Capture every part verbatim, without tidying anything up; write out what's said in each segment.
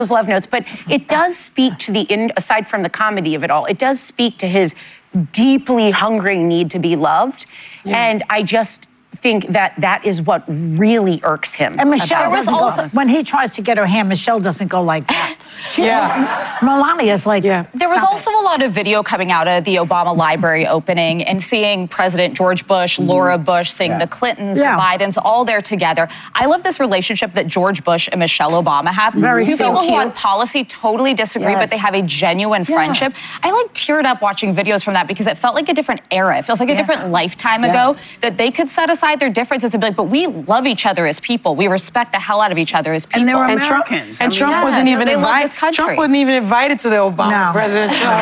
those love notes, but it does speak to the, in, aside from the comedy of it all, it does speak to his deeply hungry need to be loved. Yeah. And I just think that that is what really irks him. And Michelle doesn't go, when he tries to get her hand, Michelle doesn't go like that. She, yeah. Melania's like, yeah. There was also it. a lot of video coming out of the Obama Library opening and seeing President George Bush, mm-hmm. Laura Bush, seeing yeah. the Clintons, yeah. the Bidens, all there together. I love this relationship that George Bush and Michelle Obama have. Very Two so people cute. who on policy totally disagree, yes. but they have a genuine yeah. friendship. I like teared up watching videos from that because it felt like a different era. It feels like a yeah. different lifetime yes. ago that they could set aside their differences and be like, but we love each other as people. We respect the hell out of each other as people. And they were and Americans. Trump, and I mean, Trump yes. wasn't even they invited. Trump wasn't even invited to the Obama no. presidential. He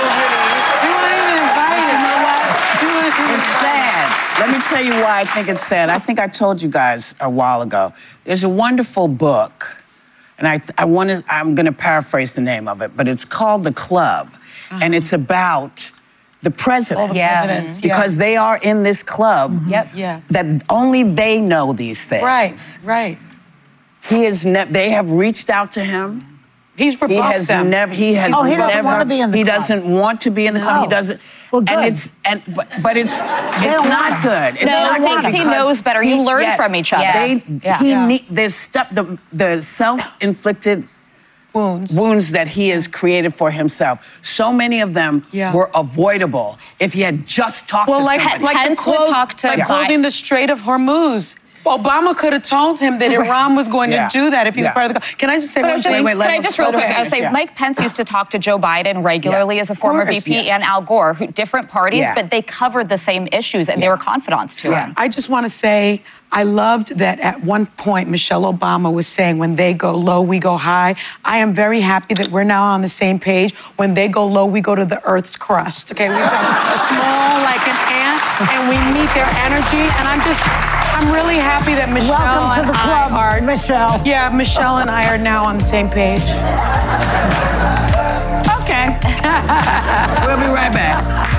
wasn't even invited. You know what? It's sad. Let me tell you why I think it's sad. I think I told you guys a while ago. There's a wonderful book, and I, I want to. I'm going to paraphrase the name of it, but it's called The Club, uh-huh. and it's about the presidents. All the yeah. presidents. Because yeah. they are in this club. Mm-hmm. Yep. Yeah. That only they know these things. Right. Right. He is. Ne- they have reached out to him. He's rebuffed He has them. never. He has oh, he never. doesn't want to be in the he club. doesn't want to be in the club. No. He doesn't. Well, good. And it's and but, but it's it's not good. It's no, not I think good he knows better. You learn yes, from each other. They, yeah. He yeah. need, there's stuff. The the self-inflicted wounds wounds that he has created for himself. So many of them yeah. were avoidable if he had just talked well, to like, somebody. like Pence the close, would talk to like yeah. closing the Strait of Hormuz. Obama could have told him that Iran was going yeah. to do that if he was yeah. part of the... Can I just say but one just, thing? Wait, wait, can I just real quick, I would say yeah. Mike Pence used to talk to Joe Biden regularly yeah. as a former course, V P yeah. and Al Gore, who, different parties, yeah. but they covered the same issues and yeah. they were confidants to yeah. him. I just want to say, I loved that at one point Michelle Obama was saying, when they go low, we go high. I am very happy that we're now on the same page. When they go low, we go to the Earth's crust. Okay, we go small like an ant, and we meet their energy. And I'm just, I'm really happy that Michelle Welcome to the and club, I are, Michelle. Yeah, Michelle and I are now on the same page. Okay. We'll be right back.